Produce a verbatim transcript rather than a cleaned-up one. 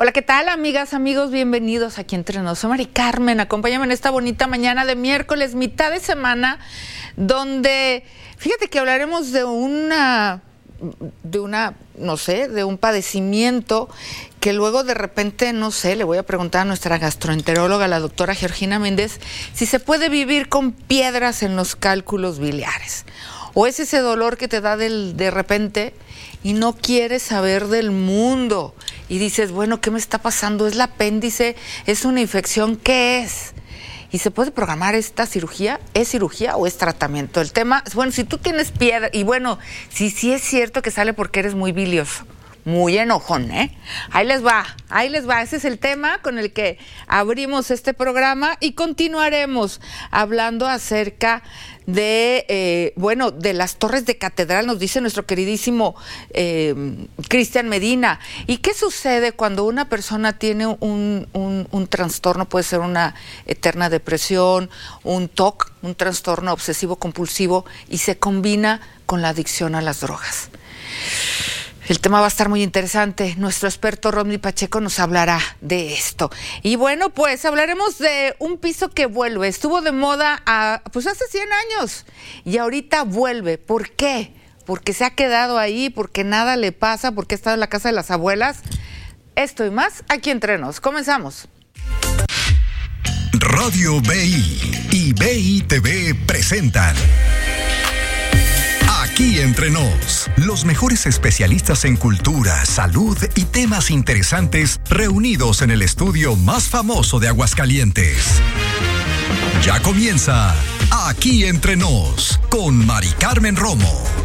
Hola, ¿qué tal, amigas, amigos? Bienvenidos aquí entre nosotros. Soy Mari Carmen, acompáñame en esta bonita mañana de miércoles, mitad de semana, donde, fíjate que hablaremos de una, de una, no sé, de un padecimiento que luego de repente, no sé, le voy a preguntar a nuestra gastroenteróloga, la doctora Georgina Méndez, si se puede vivir con piedras en los cálculos biliares. O es ese dolor que te da del, de repente y no quieres saber del mundo. Y dices, bueno, ¿qué me está pasando? ¿Es el apéndice? ¿Es una infección? ¿Qué es? ¿Y se puede programar esta cirugía? ¿Es cirugía o es tratamiento? El tema, bueno, si tú tienes piedra, y bueno, si sí es cierto que sale porque eres muy bilioso, muy enojón, ¿eh? Ahí les va, ahí les va. Ese es el tema con el que abrimos este programa y continuaremos hablando acerca de, eh, bueno, de las torres de catedral, nos dice nuestro queridísimo eh, Cristian Medina. ¿Y qué sucede cuando una persona tiene un, un, un trastorno? Puede ser una eterna depresión, un T O C, un trastorno obsesivo compulsivo, y se combina con la adicción a las drogas. El tema va a estar muy interesante. Nuestro experto Romney Pacheco nos hablará de esto. Y bueno, pues hablaremos de un piso que vuelve. Estuvo de moda a, pues hace cien años y ahorita vuelve. ¿Por qué? Porque se ha quedado ahí, porque nada le pasa, porque ha estado en la casa de las abuelas. Esto y más aquí entre nos. Comenzamos. Radio B I y B I T V presentan Aquí entre nos, los mejores especialistas en cultura, salud y temas interesantes reunidos en el estudio más famoso de Aguascalientes. Ya comienza Aquí entre nos con Mari Carmen Romo.